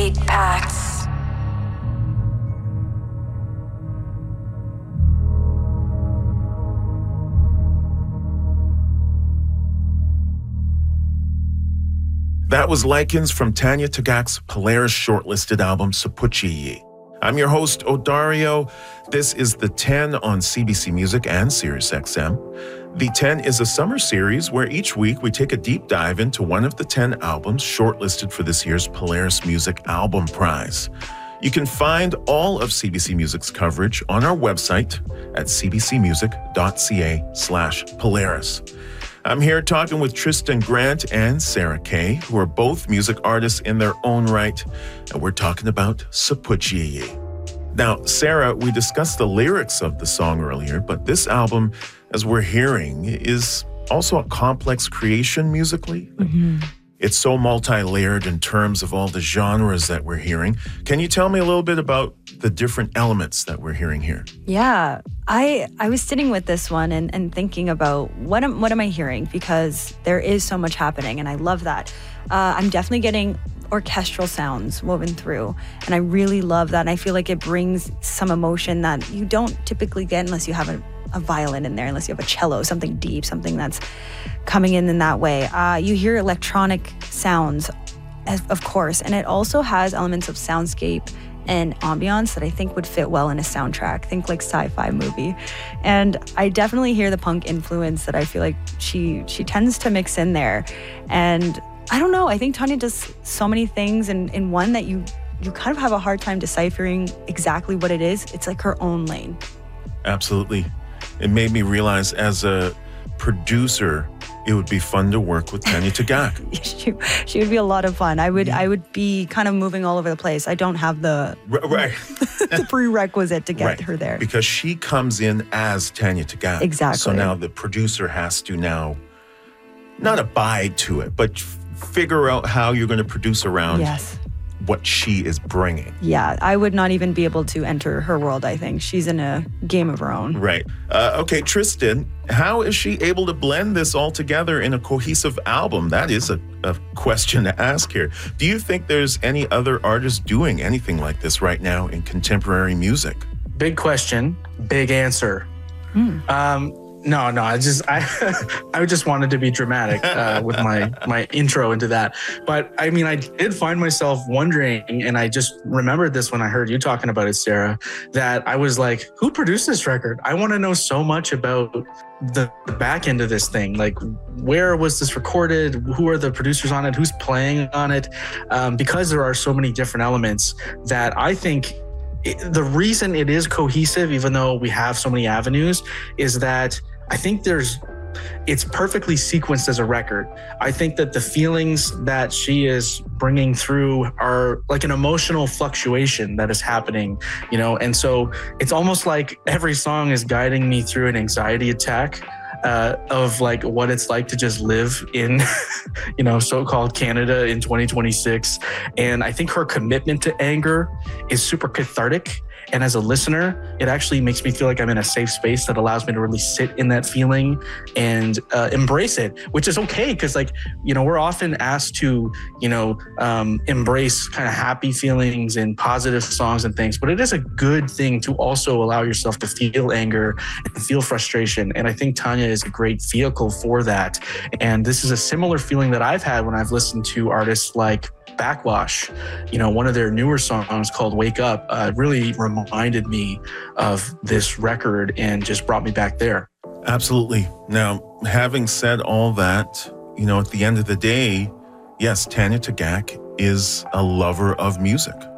Beat Packs. That was Lycans from Tanya Tagaq's Polaris shortlisted album, Sapuchiyi. I'm your host, Odario. This is The 10 on CBC Music and SiriusXM. The 10 is a summer series where each week we take a deep dive into one of the 10 albums shortlisted for this year's Polaris Music Album Prize. You can find all of CBC Music's coverage on our website at cbcmusic.ca/Polaris. I'm here talking with Tristan Grant and Sarah Kay, who are both music artists in their own right, and we're talking about Sapuchiyi. Now, Sarah, we discussed the lyrics of the song earlier, but this album, as we're hearing, is also a complex creation musically. Mm-hmm. It's so multi-layered in terms of all the genres that we're hearing. Can you tell me a little bit about the different elements that we're hearing here? Yeah, I was sitting with this one and thinking about what am I hearing? Because there is so much happening, and I love that. I'm definitely getting orchestral sounds woven through, and I really love that. And I feel like it brings some emotion that you don't typically get unless you have a violin in there, unless you have a cello, something deep, something that's coming in that way. You hear electronic sounds, of course, and it also has elements of soundscape and ambiance that I think would fit well in a soundtrack. Think like sci-fi movie. And I definitely hear the punk influence that I feel like she tends to mix in there. And I don't know, I think Tanya does so many things in one that you kind of have a hard time deciphering exactly what it is. It's like her own lane. Absolutely. It made me realize as a producer, it would be fun to work with Tanya Tagaq. She would be a lot of fun. I would be kind of moving all over the place. I don't have the the prerequisite to get her there. Because she comes in as Tanya Tagaq. Exactly. So now the producer has to now not abide to it, but figure out how you're going to produce around what she is bringing. Yeah, I would not even be able to enter her world, I think. She's in a game of her own. Right. Okay, Tristan, how is she able to blend this all together in a cohesive album? That is a question to ask here. Do you think there's any other artists doing anything like this right now in contemporary music? Big question, big answer. No, I just wanted to be dramatic with my intro into that. But I mean, I did find myself wondering, and I just remembered this when I heard you talking about it, Sarah, that I was like, who produced this record? I want to know so much about the back end of this thing. Like, where was this recorded? Who are the producers on it? Who's playing on it? Because there are so many different elements that I think the reason it is cohesive, even though we have so many avenues, is that I think it's perfectly sequenced as a record. I think that the feelings that she is bringing through are like an emotional fluctuation that is happening, and so it's almost like every song is guiding me through an anxiety attack of like what it's like to just live in, so-called Canada in 2026. And I think her commitment to anger is super cathartic. And as a listener, it actually makes me feel like I'm in a safe space that allows me to really sit in that feeling and embrace it, which is okay. Because we're often asked to, embrace kind of happy feelings and positive songs and things. But it is a good thing to also allow yourself to feel anger and feel frustration. And I think Tanya is a great vehicle for that. And this is a similar feeling that I've had when I've listened to artists like Backwash. One of their newer songs called Wake Up really reminded me of this record and just brought me back there. Absolutely. Now, having said all that, at the end of the day, yes, Tanya Tagaq is a lover of music.